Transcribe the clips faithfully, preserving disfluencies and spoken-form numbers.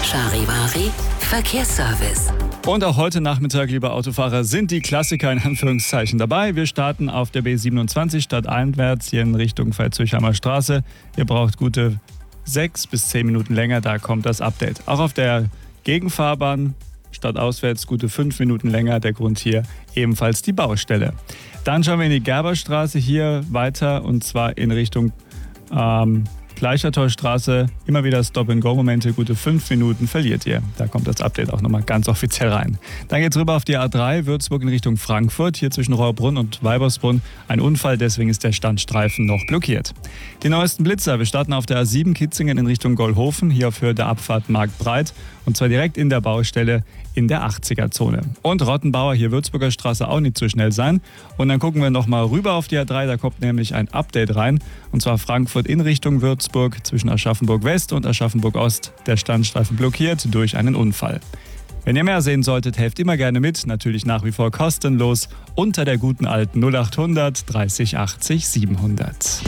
Charivari Verkehrsservice. Und auch heute Nachmittag, liebe Autofahrer, sind die Klassiker in Anführungszeichen dabei. Wir starten auf der B siebenundzwanzig stadteinwärts hier in Richtung Veitshöchheimer Straße. Ihr braucht gute sechs bis zehn Minuten länger, da kommt das Update. Auch auf der Gegenfahrbahn stadtauswärts gute fünf Minuten länger. Der Grund hier ebenfalls die Baustelle. Dann schauen wir in die Gerberstraße hier weiter und zwar in Richtung ähm, Gleichertorstraße. Immer wieder Stop-and-Go-Momente, gute fünf Minuten verliert ihr. Da kommt das Update auch nochmal ganz offiziell rein. Dann geht's rüber auf die A drei, Würzburg in Richtung Frankfurt. Hier zwischen Rohrbrunn und Weibersbrunn ein Unfall, deswegen ist der Standstreifen noch blockiert. Die neuesten Blitzer, wir starten auf der A sieben Kitzingen in Richtung Gollhofen, hier auf Höhe der Abfahrt Marktbreit. Und zwar direkt in der Baustelle in der achtziger-Zone. Und Rottenbauer, hier Würzburger Straße, auch nicht zu schnell sein. Und dann gucken wir nochmal rüber auf die A drei, da kommt nämlich ein Update rein. Und zwar Frankfurt in Richtung Würzburg, zwischen Aschaffenburg West und Aschaffenburg Ost. Der Standstreifen blockiert durch einen Unfall. Wenn ihr mehr sehen solltet, helft immer gerne mit. Natürlich nach wie vor kostenlos unter der guten alten null achthundert dreißig achtzig siebenhundert.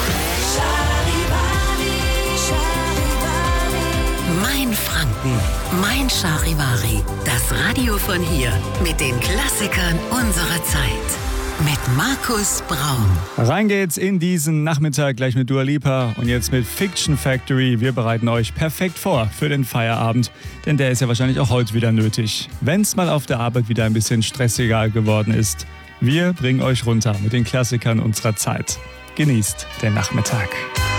Mein Franken, mein Charivari. Das Radio von hier mit den Klassikern unserer Zeit. Mit Markus Braun. Rein geht's in diesen Nachmittag gleich mit Dua Lipa und jetzt mit Fiction Factory. Wir bereiten euch perfekt vor für den Feierabend, denn der ist ja wahrscheinlich auch heute wieder nötig. Wenn's mal auf der Arbeit wieder ein bisschen stressiger geworden ist, wir bringen euch runter mit den Klassikern unserer Zeit. Genießt den Nachmittag.